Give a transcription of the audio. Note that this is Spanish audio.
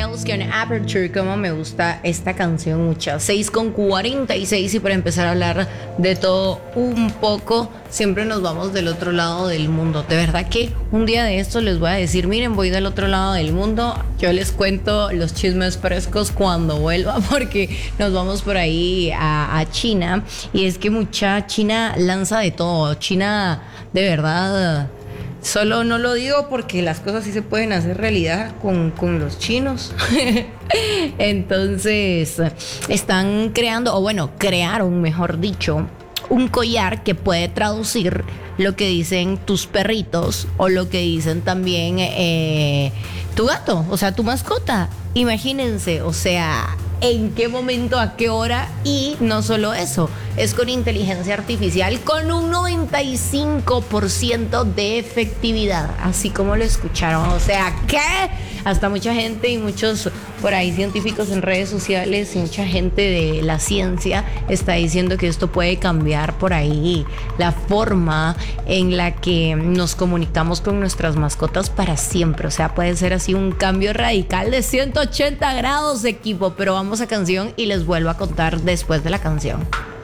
Else con Aperture. Como me gusta esta canción, muchas. 6:46 y para empezar a hablar de todo un poco, siempre nos vamos del otro lado del mundo. De verdad que un día de estos les voy a decir, miren, voy del otro lado del mundo. Yo les cuento los chismes frescos cuando vuelva, porque nos vamos por ahí a China. Y es que mucha China lanza de todo. China, de verdad... Solo no lo digo porque las cosas sí se pueden hacer realidad con los chinos. Entonces, están creando, o bueno, crearon, mejor dicho, un collar que puede traducir lo que dicen tus perritos o lo que dicen también tu gato, o sea, tu mascota. Imagínense, o sea, en qué momento, a qué hora, y no solo eso, es con inteligencia artificial con un 95% de efectividad, así como lo escucharon. O sea, ¿qué? Hasta mucha gente y muchos por ahí científicos en redes sociales y mucha gente de la ciencia está diciendo que esto puede cambiar por ahí la forma en la que nos comunicamos con nuestras mascotas para siempre. O sea, puede ser así un cambio radical de 180 grados, equipo. Pero vamos a canción y les vuelvo a contar después de la canción.